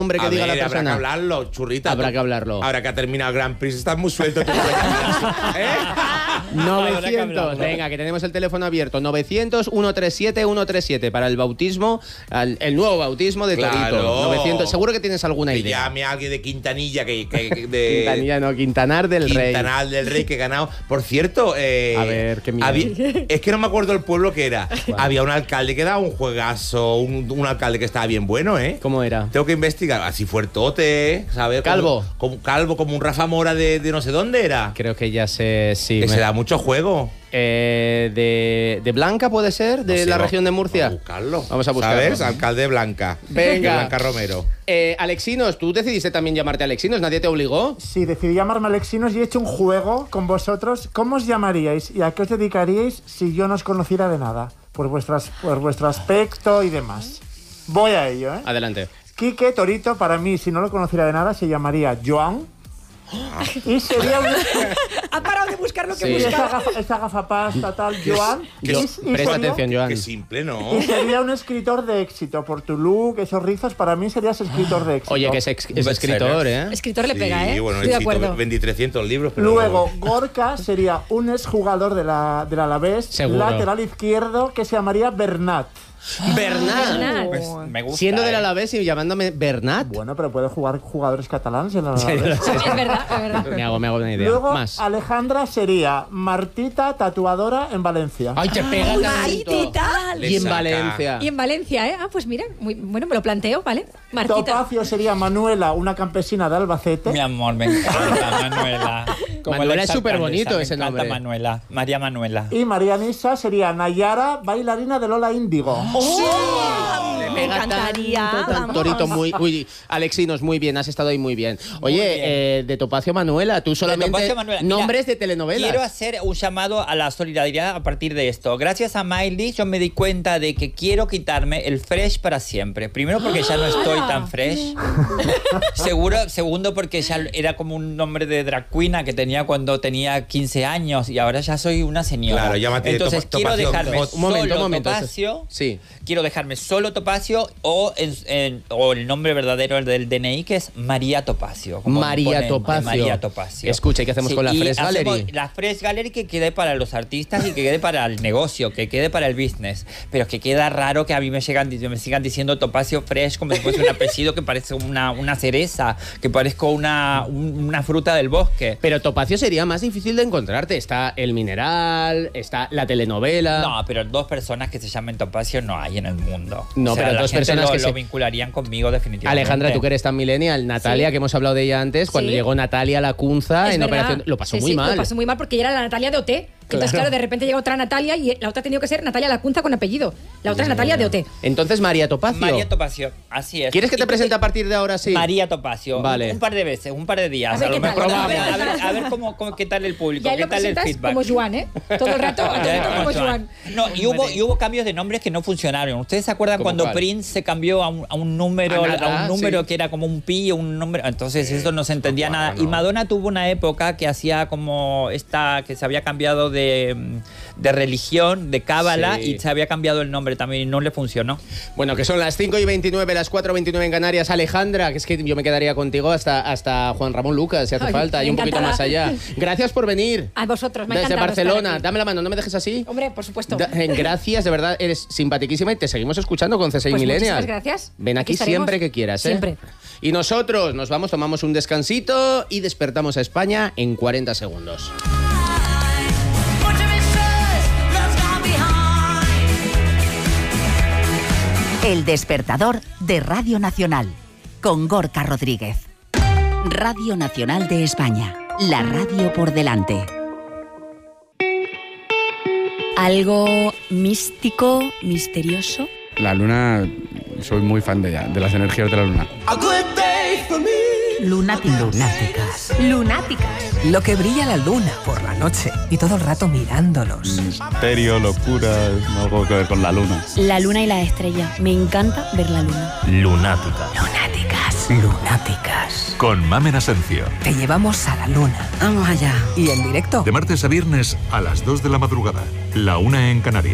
nombre que diga la persona. Habrá que hablarlo, churrita. Habrá que hablarlo. Ahora que ha terminado el Grand Prix, estás muy suelto. 900, venga, que tenemos el teléfono abierto. 900-137-137 para el bautismo, el nuevo bautismo de Torito. 900, seguro que tienes alguna idea. Que llame a alguien de Quintanilla, de Quintanilla no, Quintanar del Rey. Quintanar del Rey, que ha ganado. Por cierto, a ver, qué miedo. es que no me acuerdo el pueblo que era. Había un alcalde que daba un juegazo, un alcalde que estaba bien bueno, ¿eh? ¿Cómo era? Tengo que investigar. Así fuertote, ¿sabes? Calvo. Calvo, como un Rafa Mora de no sé dónde era. Creo que ya sé, sí. Que se da mucho juego. De Blanca, ¿puede ser? ¿De la región de Murcia? Vamos a buscarlo. Vamos a buscarlo. ¿Sabes? Alcalde Blanca. Venga. Blanca Romero. Alexinos, ¿tú decidiste también llamarte Alexinos? ¿Nadie te obligó? Sí, decidí llamarme Alexinos y he hecho un juego con vosotros. ¿Cómo os llamaríais y a qué os dedicaríais si yo no os conociera de nada? Por vuestro aspecto y demás. Voy a ello, ¿eh? Adelante. Quique Torito, para mí, si no lo conociera de nada, se llamaría Joan. Y sería un... Ha parado de buscar lo que Sí. buscaba. esa gafapasta tal, Joan. Presta atención, Joan. Qué simple, ¿no? Y sería un escritor de éxito. Por tu look, esos rizos, para mí serías escritor de éxito. Oye, que es escritor, ¿eh? Escritor le pega, ¿eh? Bueno, Estoy de acuerdo. vendí 300 libros, pero... Luego, Gorka sería un exjugador del Alavés, Seguro. lateral izquierdo, que se llamaría Bernat. Bernat. Pues me gusta. Siendo del Alavés y llamándome Bernat. Bueno, pero puede jugar jugadores catalanes en el Sí, Alavés. sí. Es verdad, es verdad. Me hago una idea. Luego, Más. Alejandra sería Martita, tatuadora en Valencia. ¡Ay, te pega tanto! Martita. Y en saca. Valencia. Y en Valencia, ¿eh? Ah, pues mira, muy, bueno, me lo planteo, ¿vale? Martita. Topacio sería Manuela, una campesina de Albacete. Mi amor, me encanta Manuela. Manuela la es superbonito alcaldesa, ese me encanta nombre. Manuela, María Manuela. Y María Nisa sería Nayara, bailarina de Lola Índigo. Me encantaría. tanto, Vamos. Torito, uy, Alexinos, muy bien, has estado ahí muy bien. Oye, de Topacio Manuela, tú solamente Topacio Manuela, mira, nombres de telenovelas. Quiero hacer un llamado a la solidaridad a partir de esto. Gracias a Miley yo me di cuenta de que quiero quitarme el fresh para siempre. Primero porque ya no estoy tan fresh. Segundo porque ya era como un nombre de drag queen que tenía cuando tenía 15 años y ahora ya soy una señora. Claro, llámate Entonces quiero Topacio. dejarme Un momento. Topacio. Sí. Quiero dejarme solo Topacio o el nombre verdadero del DNI, que es María Topacio. como María ponen, Topacio. María Topacio. Escucha, ¿y qué hacemos con la y Fresh hacemos Gallery? La Fresh Gallery que quede para los artistas y que quede para el negocio, que quede para el business. Pero que queda raro que a mí me sigan diciendo Topacio Fresh como si fuese un apellido que parece una cereza, que parezca una fruta del bosque. Pero Topacio sería más difícil de encontrarte. Está El Mineral, está la telenovela. No, pero dos personas que se llamen Topacio no hay en el mundo. No, pero la dos gente personas que lo se vincularían conmigo definitivamente. Alejandra, tú que eres tan millennial, Natalia, Sí. que hemos hablado de ella antes, cuando Sí. llegó Natalia Lacunza Es en verdad. Operación, lo pasó Sí, muy sí, mal. Lo pasó muy mal porque ella era la Natalia de OT. Entonces, claro, de repente llega otra Natalia y la otra ha tenido que ser Natalia Lacunza con apellido. La otra es Natalia de OT. Entonces, María Topacio. María Topacio, así es. ¿Quieres que te Y presente a partir de ahora? Sí. María Topacio. Vale. Un par de veces, un par de días. A ver lo qué tal. mejor. A A ver qué tal el público, Ya qué lo tal el presentas feedback. como Joan, ¿eh? Todo el rato, como Joan. No, y hubo cambios de nombres que no funcionaron. ¿Ustedes se acuerdan ¿Cómo cuando cuál? Prince se cambió a un número, sí. que era como un pi, un número? Entonces eso no se entendía nada. no. Y Madonna tuvo una época que hacía como que se había cambiado de religión, de cábala, Sí. y se había cambiado el nombre también y no le funcionó. Bueno, que son las 5:29, las 4:29 en Canarias. Alejandra, que es que yo me quedaría contigo hasta Juan Ramón Lucas, si hace Ay, falta, y un poquito encantada. más allá. Gracias por venir. A vosotros, me ha Desde encantado Barcelona. estar aquí. Dame la mano, no me dejes así. Hombre, por supuesto. Gracias, de verdad, eres simpaticísima y te seguimos escuchando con C6 Pues Millennial. muchísimas gracias. Ven aquí estaremos. siempre que quieras, ¿eh? Siempre. Y nosotros nos vamos, tomamos un descansito y despertamos a España en 40 segundos. El despertador de Radio Nacional, con Gorka Rodríguez. Radio Nacional de España, la radio por delante. Algo místico, misterioso. La luna, soy muy fan de ella, de las energías de la luna. Lunáticas. Lunáticas. Lo que brilla la luna por la noche y todo el rato mirándolos. Misterio, locura, algo que ver con la luna. La luna y la estrella. Me encanta ver la luna. Lunática. Lunáticas. Con Mamen Asencio. Te llevamos a la luna. Vamos allá. Y en directo. De martes a viernes a las 2 de la madrugada. La 1 en Canarias.